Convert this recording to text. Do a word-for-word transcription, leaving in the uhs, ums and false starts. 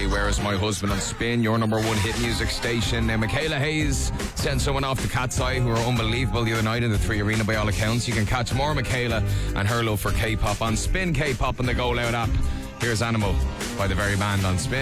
Where Is My Husband on Spin, your number one hit music station. Now, Michaela Hayes sent someone off to Cat's Eye who were unbelievable the other night in the Three Arena by all accounts. You can catch more Michaela and her love for K-pop on Spin K-pop on the Go Loud app. Here's Animal by the very band on Spin.